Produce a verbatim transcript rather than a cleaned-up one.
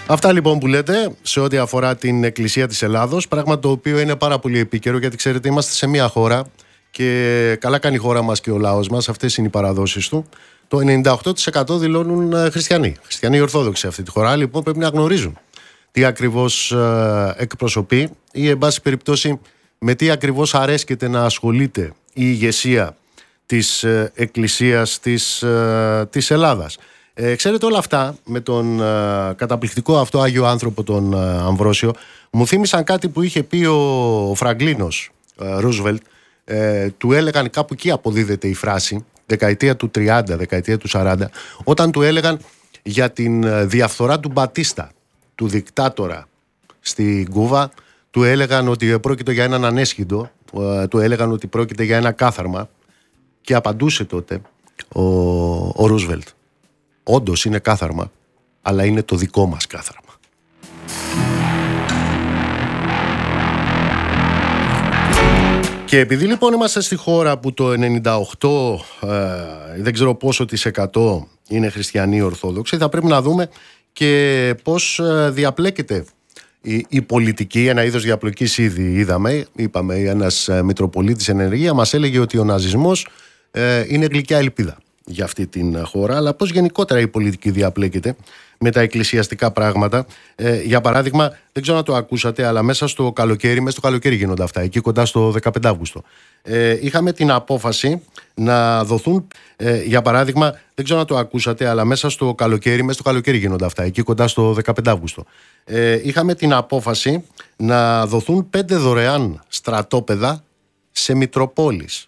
Αυτά λοιπόν που λέτε σε ό,τι αφορά την Εκκλησία της Ελλάδος, πράγμα το οποίο είναι πάρα πολύ επίκαιρο, γιατί ξέρετε είμαστε σε μια χώρα και καλά κάνει η χώρα μας και ο λαός μας, αυτές είναι οι παραδόσεις του. Το ενενήντα οκτώ τοις εκατό δηλώνουν χριστιανοί, χριστιανοί Ορθόδοξοι αυτή τη χώρα, λοιπόν πρέπει να γνωρίζουν τι ακριβώς εκπροσωπεί ή εν πάση περιπτώσει με τι ακριβώς αρέσκεται να ασχολείται η ηγεσία της Εκκλησίας της, της Ελλάδας. Ε, ξέρετε όλα αυτά με τον ε, καταπληκτικό αυτό Άγιο άνθρωπο τον ε, Αμβρόσιο μου θύμισαν κάτι που είχε πει ο Φραγκλίνος ε, Ρούσβελτ. ε, του έλεγαν, κάπου εκεί αποδίδεται η φράση, δεκαετία του τριάντα, δεκαετία του σαράντα, όταν του έλεγαν για την διαφθορά του Μπατίστα, του δικτάτορα στην Κούβα. Του έλεγαν ότι πρόκειται για έναν ανέσχυντο, ε, του έλεγαν ότι πρόκειται για ένα κάθαρμα και απαντούσε τότε ο, ο Ρούσβελτ: όντως είναι κάθαρμα, αλλά είναι το δικό μας κάθαρμα. Και επειδή λοιπόν είμαστε στη χώρα που το ενενήντα οκτώ, ε, δεν ξέρω πόσο της εκατό είναι χριστιανοί Ορθόδοξοι, θα πρέπει να δούμε και πώς ε, διαπλέκεται η, η πολιτική, ένα είδος διαπλοκής ήδη είδαμε. Είπαμε, ένας ε, Μητροπολίτης εν ενεργεία μας έλεγε ότι ο ναζισμός ε, είναι γλυκιά ελπίδα για αυτή την χώρα, αλλά πώς γενικότερα η πολιτική διαπλέκεται με τα εκκλησιαστικά πράγματα. Ε, για παράδειγμα, δεν ξέρω αν το ακούσατε, αλλά μέσα στο καλοκαίρι, μέσα στο καλοκαίρι γίνονται αυτά, εκεί κοντά στο δεκαπέντε Αυγούστου. Ε, είχαμε την απόφαση να δοθούν, ε, για παράδειγμα, δεν ξέρω αν το ακούσατε, αλλά μέσα στο καλοκαίρι, μέσα στο καλοκαίρι γίνονται αυτά, εκεί κοντά στο δεκαπέντε Αυγούστου. Ε, είχαμε την απόφαση να δοθούν πέντε δωρεάν στρατόπεδα σε Μητροπόλεις.